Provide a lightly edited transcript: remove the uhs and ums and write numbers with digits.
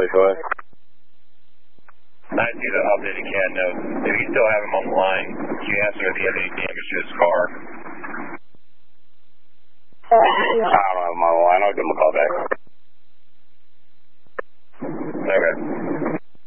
608. 9-2 to update the CAD note. If you still have him on the line, can you ask him if he has any damage to his car? I don't have him on the line. I'll give him a call back.